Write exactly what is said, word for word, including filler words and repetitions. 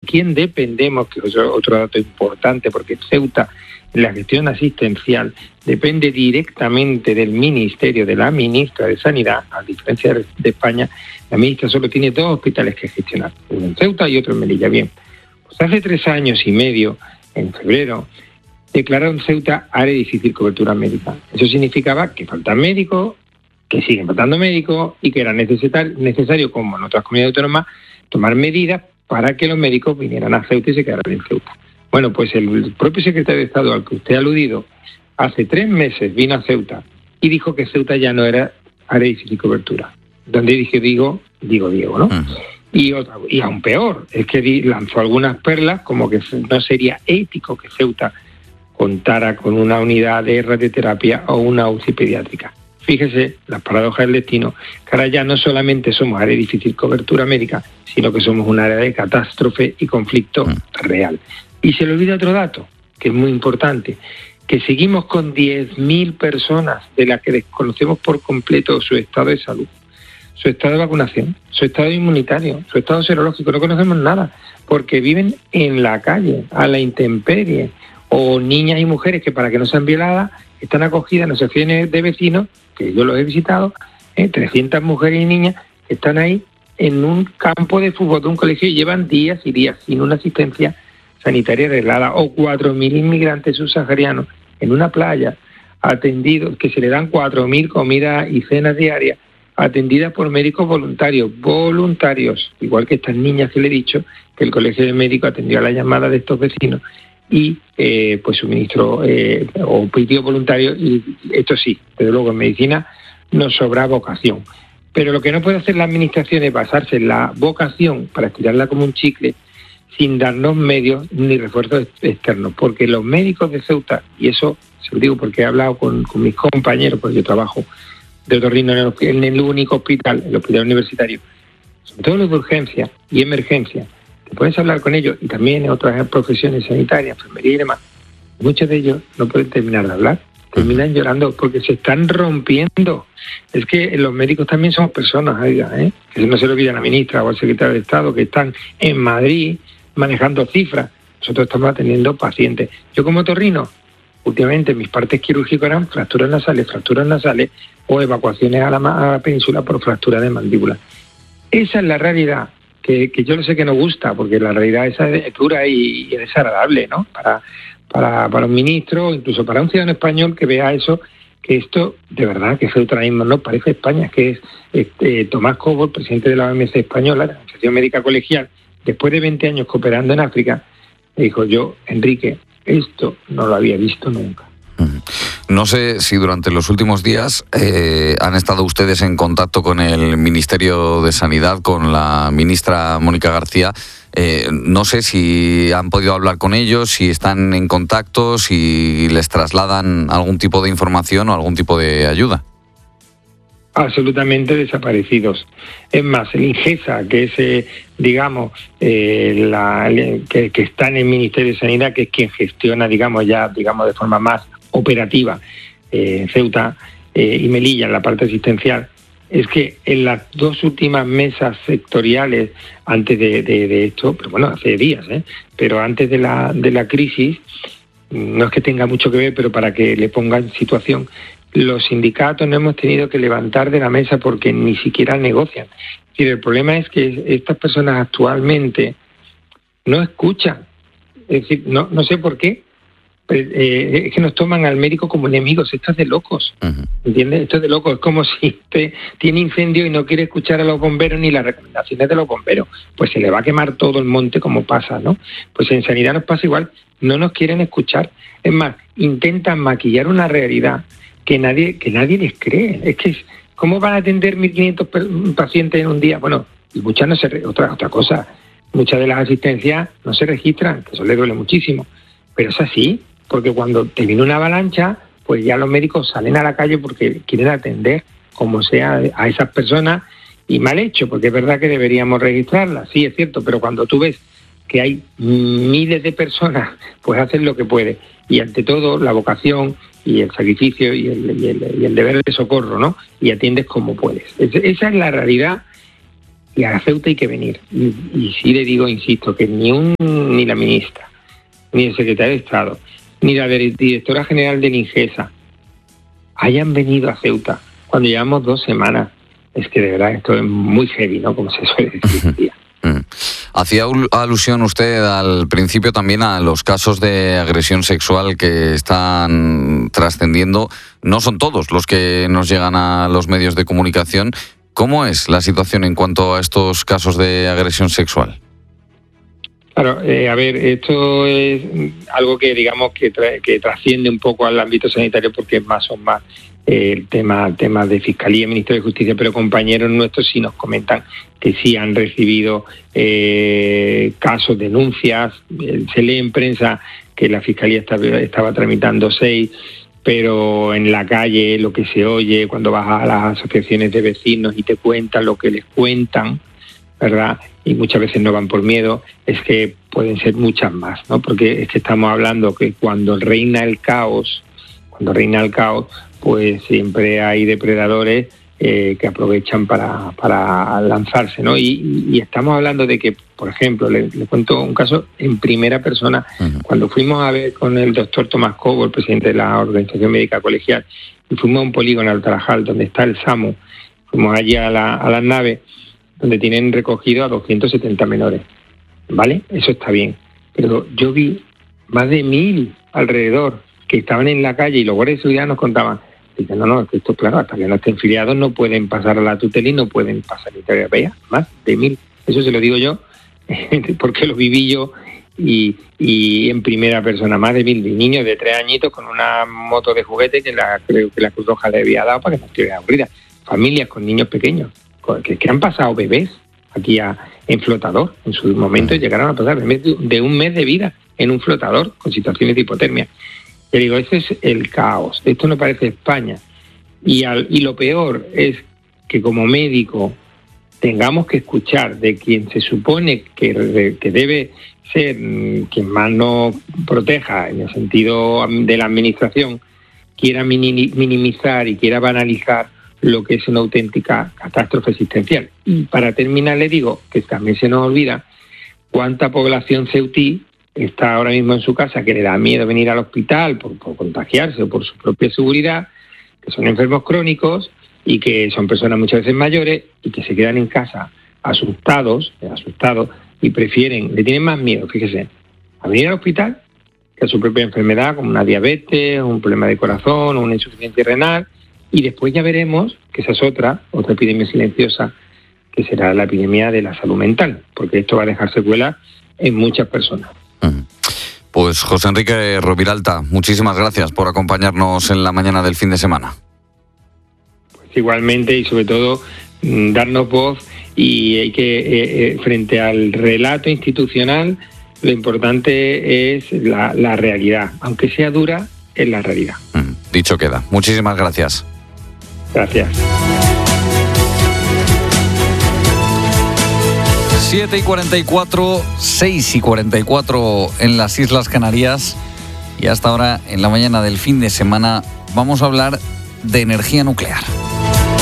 quién dependemos, que es otro dato importante, porque Ceuta, la gestión asistencial, depende directamente del Ministerio, de la ministra de Sanidad. A diferencia de España, la ministra solo tiene dos hospitales que gestionar, uno en Ceuta y otro en Melilla. Bien, pues hace tres años y medio, en febrero, declararon Ceuta área de difícil cobertura médica. Eso significaba que faltan médicos, que siguen faltando médicos y que era necesario, necesario, como en otras comunidades autónomas, tomar medidas para que los médicos vinieran a Ceuta y se quedaran en Ceuta. Bueno, pues el propio secretario de Estado al que usted ha aludido, hace tres meses vino a Ceuta y dijo que Ceuta ya no era área de difícil cobertura. Donde dije digo, digo Diego, ¿no? Uh-huh. Y, otra, y aún peor, es que lanzó algunas perlas como que no sería ético que Ceuta contara con una unidad de radioterapia o una U C I pediátrica. Fíjese, las paradojas del destino, que ahora ya no solamente somos área de difícil cobertura médica, sino que somos un área de catástrofe y conflicto uh-huh. real. Y se le olvida otro dato, que es muy importante, que seguimos con diez mil personas de las que desconocemos por completo su estado de salud, su estado de vacunación, su estado inmunitario, su estado serológico. No conocemos nada, porque viven en la calle, a la intemperie, o niñas y mujeres que para que no sean violadas están acogidas en asociaciones de vecinos, que yo los he visitado, eh, trescientas mujeres y niñas que están ahí en un campo de fútbol de un colegio y llevan días y días sin una asistencia sanitaria arreglada, o cuatro mil inmigrantes subsaharianos en una playa atendidos, que se le dan cuatro mil comidas y cenas diarias, atendidas por médicos voluntarios, voluntarios, igual que estas niñas que le he dicho, que el colegio de médicos atendió a la llamada de estos vecinos y eh, pues suministró eh, o pidió voluntario, y esto sí, desde luego en medicina nos sobra vocación. Pero lo que no puede hacer la administración es basarse en la vocación para estirarla como un chicle, sin darnos medios ni refuerzos externos, porque los médicos de Ceuta, y eso se lo digo porque he hablado con, con mis compañeros, porque yo trabajo de otorrino en el, en el único hospital, el hospital universitario, sobre todo los de urgencia y emergencia, te puedes hablar con ellos, y también en otras profesiones sanitarias, enfermería y demás, muchos de ellos no pueden terminar de hablar, terminan llorando porque se están rompiendo. Es que los médicos también somos personas, oiga, ¿eh? Que no se lo olvide a la ministra o al secretario de Estado, que están en Madrid manejando cifras. Nosotros estamos atendiendo pacientes. Yo como otorrino, últimamente mis partes quirúrgicas eran fracturas nasales, fracturas nasales o evacuaciones a la, a la península por fractura de mandíbula. Esa es la realidad, que, que yo lo sé que no gusta, porque la realidad esa es dura y, y es desagradable, ¿no? Para, para, para un ministro, incluso para un ciudadano español que vea eso, que esto, de verdad, que Ceuta ahora mismo no parece España, que es este, Tomás Cobo, el presidente de la O M S española, la Asociación Médica Colegial, después de veinte años cooperando en África, me dijo: yo, Enrique, esto no lo había visto nunca. No sé si durante los últimos días eh, han estado ustedes en contacto con el Ministerio de Sanidad, con la ministra Mónica García. Eh, no sé si han podido hablar con ellos, si están en contacto, si les trasladan algún tipo de información o algún tipo de ayuda. Absolutamente desaparecidos. Es más, el INGESA, que es, eh, digamos, eh, la, que, que está en el Ministerio de Sanidad, que es quien gestiona, digamos, ya, digamos, de forma más operativa, eh, Ceuta eh, y Melilla, en la parte asistencial, es que en las dos últimas mesas sectoriales, antes de, de, de esto, pero bueno, hace días, ¿eh? pero antes de la, de la crisis, no es que tenga mucho que ver, pero para que le pongan en situación, los sindicatos no hemos tenido que levantar de la mesa porque ni siquiera negocian. Es decir, el problema es que estas personas actualmente no escuchan. Es decir, no, no sé por qué. Eh, es que nos toman al médico como enemigos. Esto es de locos. Uh-huh. ¿Entiendes? Esto es de locos. Es como si usted tiene incendio y no quiere escuchar a los bomberos ni las recomendaciones de los bomberos. Pues se le va a quemar todo el monte como pasa, ¿no? Pues en sanidad nos pasa igual. No nos quieren escuchar. Es más, intentan maquillar una realidad que nadie que nadie les cree. Es que, ¿cómo van a atender mil quinientos pacientes en un día? Bueno, y muchas no se... Re, otra, otra cosa, muchas de las asistencias no se registran, que eso le duele muchísimo. Pero es así, porque cuando te viene una avalancha, pues ya los médicos salen a la calle porque quieren atender como sea a esas personas, y mal hecho, porque es verdad que deberíamos registrarlas, sí, es cierto, pero cuando tú ves que hay miles de personas, pues hacen lo que pueden. Y ante todo, la vocación y el sacrificio y el, y el, y el deber de socorro, ¿no? Y atiendes como puedes. Es, esa es la realidad y a Ceuta hay que venir. Y, y sí le digo, insisto, que ni un ni la ministra, ni el secretario de Estado, ni la directora general de Ningesa hayan venido a Ceuta cuando llevamos dos semanas. Es que de verdad esto es muy heavy, ¿no? Como se suele decir. Hacía alusión usted al principio también a los casos de agresión sexual que están trascendiendo. No son todos los que nos llegan a los medios de comunicación. ¿Cómo es la situación en cuanto a estos casos de agresión sexual? Claro, eh, a ver, esto es algo que digamos que, tra- que trasciende un poco al ámbito sanitario porque es más o más eh, el tema, tema de Fiscalía y Ministerio de Justicia, pero compañeros nuestros sí nos comentan que sí han recibido eh, casos, denuncias. Eh, se lee en prensa que la Fiscalía estaba, estaba tramitando seis, pero en la calle lo que se oye cuando vas a las asociaciones de vecinos y te cuentan lo que les cuentan, ¿verdad? Y muchas veces no van por miedo, es que pueden ser muchas más, ¿no? Porque es que estamos hablando que cuando reina el caos, cuando reina el caos, pues siempre hay depredadores eh, que aprovechan para, para lanzarse, ¿no? Y, y estamos hablando de que, por ejemplo, le, le cuento un caso en primera persona. Uh-huh. Cuando fuimos a ver con el doctor Tomás Cobo, el presidente de la Organización Médica Colegial, y fuimos a un polígono al Tarajal, donde está el SAMU, fuimos allí a, la, a las naves, donde tienen recogido a doscientos setenta menores, ¿vale? Eso está bien. Pero yo vi más de mil alrededor que estaban en la calle y los guardias de seguridad nos contaban, dicen, no, no, esto claro, hasta que no estén filiados no pueden pasar a la tutela y no pueden pasar a la vea, más de mil. Eso se lo digo yo, porque lo viví yo y, y en primera persona, más de mil niños de tres añitos con una moto de juguete que la, creo que la Cruz Roja le había dado para que no estuviera aburrida. Familias con niños pequeños. Que, que han pasado bebés aquí a, en flotador. En su momento llegaron a pasar bebés de, de un mes de vida en un flotador con situaciones de hipotermia. Yo digo, ese es el caos. Esto no parece España. Y, al, y lo peor es que como médico tengamos que escuchar de quien se supone que, de, que debe ser quien más nos proteja en el sentido de la administración, quiera minimizar y quiera banalizar lo que es una auténtica catástrofe existencial. Y para terminar le digo que también se nos olvida cuánta población ceutí está ahora mismo en su casa que le da miedo venir al hospital por, por contagiarse o por su propia seguridad, que son enfermos crónicos y que son personas muchas veces mayores y que se quedan en casa asustados, asustados y prefieren, le tienen más miedo, fíjese, a venir al hospital que a su propia enfermedad como una diabetes, un problema de corazón o una insuficiencia renal. Y después ya veremos que esa es otra, otra epidemia silenciosa, que será la epidemia de la salud mental, porque esto va a dejar secuelas en muchas personas. Pues José Enrique Roviralta, muchísimas gracias por acompañarnos en la mañana del fin de semana. Pues igualmente y sobre todo darnos voz y hay que, eh, eh, frente al relato institucional, lo importante es la, la realidad, aunque sea dura, es la realidad. Dicho queda. Muchísimas gracias. Gracias. siete y cuarenta y cuatro, seis y cuarenta y cuatro en las Islas Canarias. Y hasta ahora, en la mañana del fin de semana, vamos a hablar de energía nuclear.